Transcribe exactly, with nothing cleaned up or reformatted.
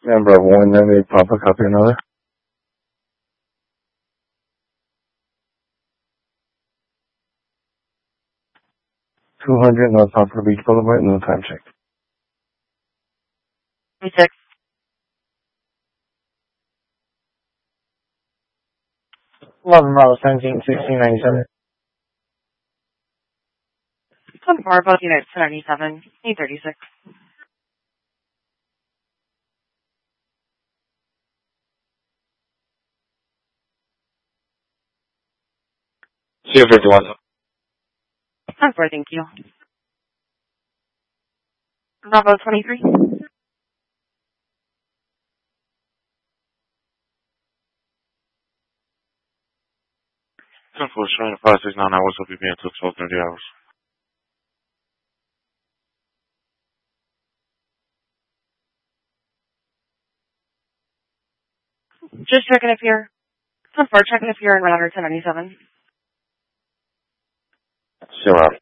Number of one, then they pop a copy another. two hundred North Poplar Beach Boulevard, no time check. Six. eleven Bravo seventeen, sixteen ninety-seven. One four, both units, two ninety-seven, eight thirty-six. C fifty-one. One four, thank you. Bravo twenty-three. ten four, showing five six nine hours, will be being took twelve thirty hours. Just checking if you're, ten four, checking if you're in router ten ninety-seven. Zero.